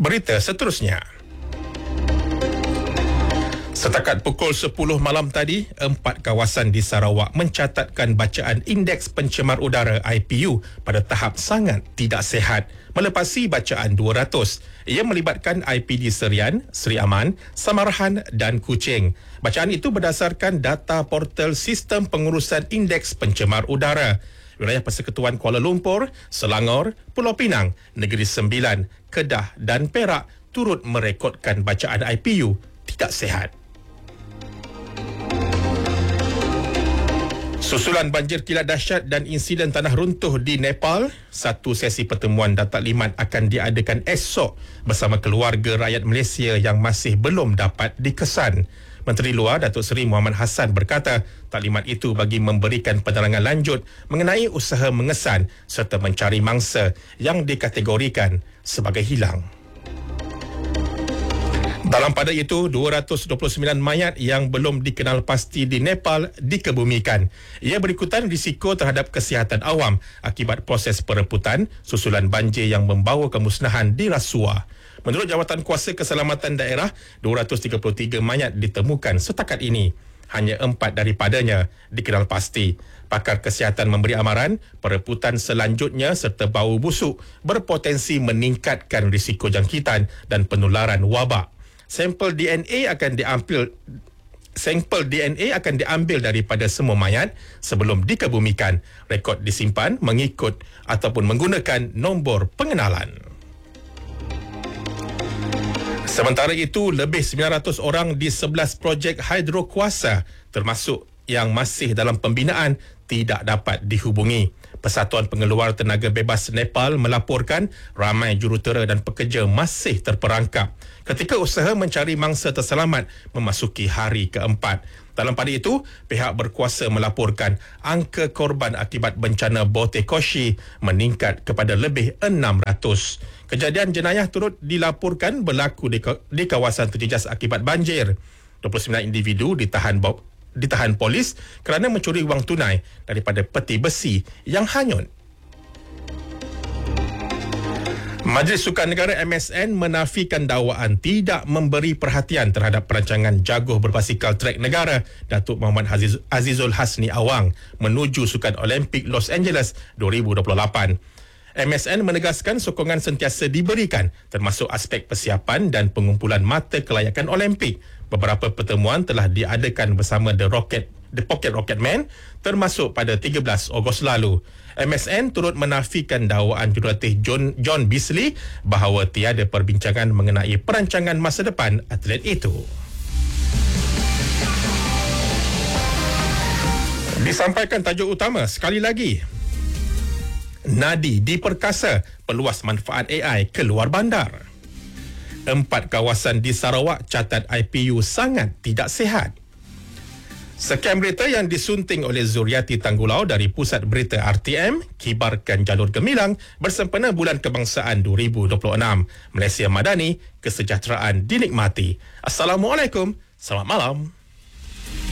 Berita seterusnya. Setakat pukul 10 malam tadi, 4 kawasan di Sarawak mencatatkan bacaan Indeks Pencemar Udara IPU pada tahap sangat tidak sihat, melepasi bacaan 200. Ia melibatkan IPD Serian, Seri Aman, Samarahan dan Kuching. Bacaan itu berdasarkan data portal Sistem Pengurusan Indeks Pencemar Udara. Wilayah Persekutuan Kuala Lumpur, Selangor, Pulau Pinang, Negeri Sembilan, Kedah dan Perak turut merekodkan bacaan IPU tidak sihat. Susulan banjir kilat dahsyat dan insiden tanah runtuh di Nepal, satu sesi pertemuan Datuk Limat akan diadakan esok bersama keluarga rakyat Malaysia yang masih belum dapat dikesan. Menteri Luar Datuk Seri Muhammad Hassan berkata, taklimat itu bagi memberikan penerangan lanjut mengenai usaha mengesan serta mencari mangsa yang dikategorikan sebagai hilang. Dalam pada itu, 229 mayat yang belum dikenal pasti di Nepal dikebumikan. Ia berikutan risiko terhadap kesihatan awam akibat proses pereputan susulan banjir yang membawa kemusnahan di Rasuah. Menurut Jawatan Kuasa Keselamatan Daerah, 233 mayat ditemukan setakat ini. Hanya 4 daripadanya dikenal pasti. Pakar kesihatan memberi amaran, pereputan selanjutnya serta bau busuk berpotensi meningkatkan risiko jangkitan dan penularan wabak. Sampel DNA akan diambil daripada semua mayat sebelum dikebumikan. Rekod disimpan mengikut ataupun menggunakan nombor pengenalan. Sementara itu, lebih 900 orang di 11 projek hidro kuasa termasuk yang masih dalam pembinaan tidak dapat dihubungi. Persatuan Pengeluar Tenaga Bebas Nepal melaporkan ramai jurutera dan pekerja masih terperangkap ketika usaha mencari mangsa terselamat memasuki hari keempat. Dalam pada itu, pihak berkuasa melaporkan angka korban akibat bencana Botekoshi meningkat kepada lebih 600. Kejadian jenayah turut dilaporkan berlaku di kawasan terjejas akibat banjir. 29 individu ditahan polis kerana mencuri wang tunai daripada peti besi yang hanyut. Majlis Sukan Negara MSN menafikan dakwaan tidak memberi perhatian terhadap perancangan jaguh berbasikal trek negara Datuk Muhammad Azizul Hasni Awang menuju Sukan Olimpik Los Angeles 2028. MSN menegaskan sokongan sentiasa diberikan termasuk aspek persiapan dan pengumpulan mata kelayakan Olimpik. Beberapa pertemuan telah diadakan bersama The Pocket Rocketman termasuk pada 13 Ogos lalu. MSN turut menafikan dakwaan jurulatih John Beasley bahawa tiada perbincangan mengenai perancangan masa depan atlet itu. Disampaikan tajuk utama sekali lagi. Nadi diperkasa peluas manfaat AI ke luar bandar. 4 kawasan di Sarawak catat IPU sangat tidak sihat. Sekian berita yang disunting oleh Zuriati Tanggulau dari Pusat Berita RTM, kibarkan jalur gemilang bersempena Bulan Kebangsaan 2026. Malaysia Madani, kesejahteraan dinikmati. Assalamualaikum, selamat malam.